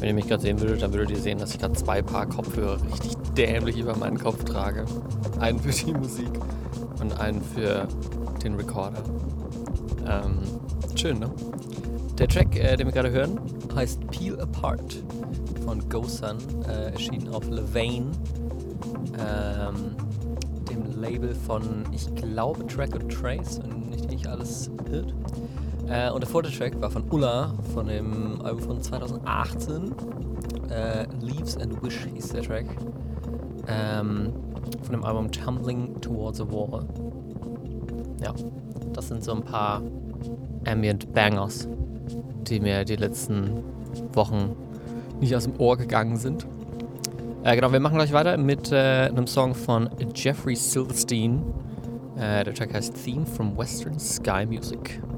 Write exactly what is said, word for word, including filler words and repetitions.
Wenn ihr mich gerade sehen würdet, dann würdet ihr sehen, dass ich gerade zwei Paar Kopfhörer richtig dämlich über meinen Kopf trage. Einen für die Musik und einen für den Recorder. Ähm, schön, ne? Der Track, äh, den wir gerade hören, heißt Peel Apart von Gosun, äh, erschienen auf Levain, ähm, dem Label von, ich glaube, Track and Trace, wenn nicht, nicht alles irrt. Äh, und der vorige Track war von Ulla, von dem Album von zwanzig achtzehn. Äh, Leaves and Wish hieß der Track. Ähm, von dem Album Tumbling Towards a Wall. Ja, das sind so ein paar Ambient Bangers, die mir die letzten Wochen nicht aus dem Ohr gegangen sind. Äh, genau, wir machen gleich weiter mit äh, einem Song von Jeffrey Silverstein. Äh, der Track heißt Theme from Western Sky Music.